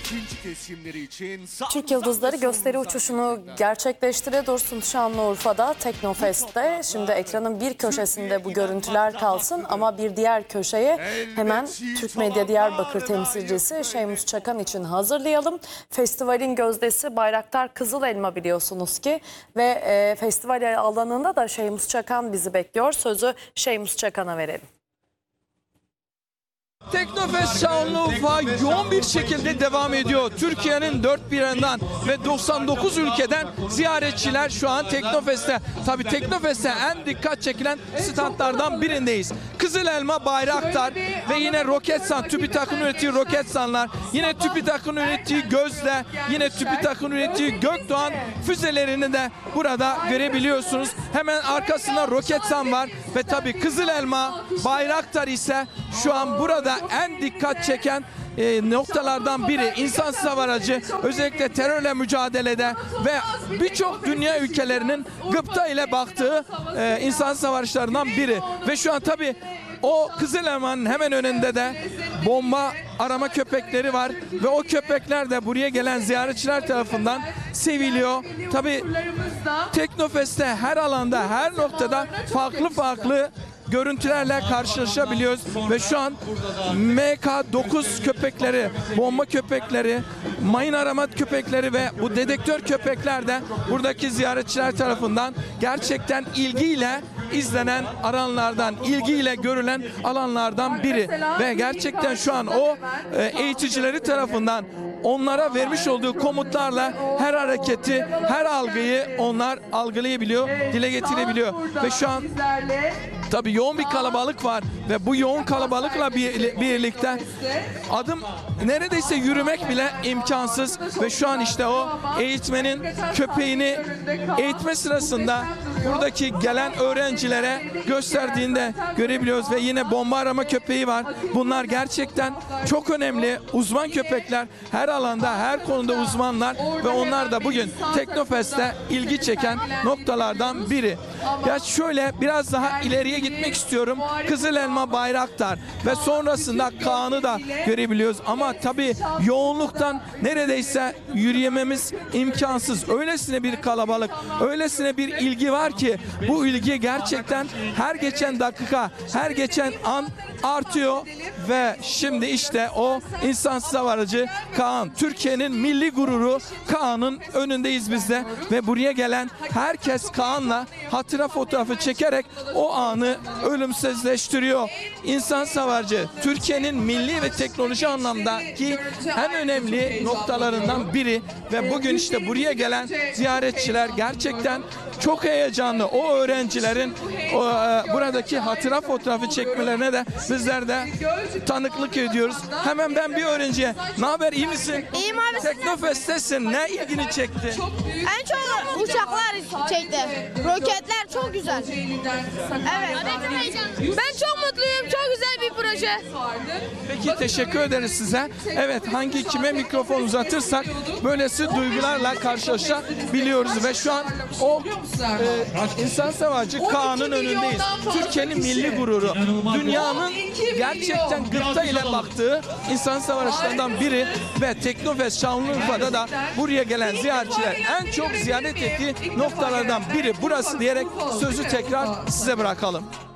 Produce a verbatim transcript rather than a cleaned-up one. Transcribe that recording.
ikinci kez şimdileri için Türk Yıldızları gösteri uçuşunu gerçekleştirdi. Dursun Şanlıurfa'da Teknofest'te. Şimdi ekranın bir köşesinde bu görüntüler kalsın ama bir diğer köşeye hemen Türk Medya Diyarbakır temsilcisi Şeymus Çakan için hazırlayalım. Festivalin gözdesi Bayraktar Kızılelma biliyorsunuz ki ve e, festival alanında da Şeymus Çakan bizi bekliyor. Sözü Şeymus Çakan'a verelim. Teknofest Şanlıurfa yoğun bir şekilde devam ediyor. Türkiye'nin dört bir yanından ve doksan dokuz ülkeden ziyaretçiler şu an Teknofest'te. Tabii Teknofest'te en dikkat çekilen standlardan birindeyiz. Kızılelma, Bayraktar ve yine Roketsan, TÜBİTAK'ın ürettiği Roketsanlar, yine TÜBİTAK'ın ürettiği Gözde, yine TÜBİTAK'ın ürettiği Gökdoğan füzelerini de burada görebiliyorsunuz. Hemen arkasında Roketsan var ve tabii Kızılelma, Bayraktar ise şu an burada en dikkat çeken e, noktalardan biri. İnsansız hava aracı özellikle terörle mücadelede ve birçok dünya ülkelerinin gıpta ile baktığı e, insansız hava araçlarından biri. Ve şu an tabii o Kızılelma'nın hemen önünde de bomba arama köpekleri var ve o köpekler de buraya gelen ziyaretçiler tarafından seviliyor. Tabii Teknofest'te her alanda, her noktada farklı farklı görüntülerle karşılaşabiliyoruz ve şu an M K dokuz köpekleri, bomba köpekleri, mayın arama köpekleri ve bu dedektör köpekler de buradaki ziyaretçiler tarafından gerçekten ilgiyle izlenen alanlardan, ilgiyle görülen alanlardan biri ve gerçekten şu an o e, eğiticileri tarafından onlara vermiş olduğu komutlarla her hareketi, her algıyı onlar algılayabiliyor, dile getirebiliyor ve şu an tabii yoğun bir kalabalık var ve bu yoğun kalabalıkla bir, birlikte adım neredeyse yürümek bile imkansız ve şu an işte o eğitmenin köpeğini eğitme sırasında buradaki gelen öğrencilere gösterdiğinde görebiliyoruz ve yine bomba arama köpeği var. Bunlar gerçekten çok önemli uzman köpekler. Her alanda, her konuda uzmanlar ve onlar da bugün Teknofest'te ilgi çeken noktalardan biri. Ya şöyle biraz daha ileriye gitmek istiyorum. Kızılelma, Bayraktar ve sonrasında Kaan'ı da görebiliyoruz. Ama tabii yoğunluktan neredeyse yürüyememiz imkansız. Öylesine bir kalabalık, öylesine bir ilgi var ki bu ilgi gerçekten her geçen dakika, her geçen an artıyor ve şimdi işte o insansız hava aracı Kaan, Türkiye'nin milli gururu Kaan'ın önündeyiz biz de ve buraya gelen herkes Kaan'la hatıra fotoğrafı çekerek o anı ölümsüzleştiriyor. İnsansız hava aracı Türkiye'nin milli ve teknoloji anlamdaki en önemli noktalarından biri ve bugün işte buraya gelen ziyaretçiler gerçekten çok heyecanlı. O öğrencilerin o, e, buradaki hatıra fotoğrafı çekmelerine de bizler de tanıklık ediyoruz. Hemen ben bir öğrenciye, ne haber, iyi misin? İyiyim abi. Teknofest'tesin, ne ilgini çekti? En çok uçaklar çekti. Roketler çok güzel. Evet. Ben çok mutluyum. Çok güzel bir proje. Peki teşekkür ederiz size. Evet, hangi kime mikrofon uzatırsak böylesi duygularla karşılaşabiliyoruz ve şu an o e, insansız hava aracı Kaan'ın önündeyiz. Türkiye'nin milli gururu. Dünyanın gerçekten gıpta ile baktığı insansız hava araçlarından biri ve Teknofest Şanlıurfa'da da buraya gelen ziyaretçiler en çok ziyaret ettiği noktalardan biri burası diyerek sözü tekrar size bırakalım.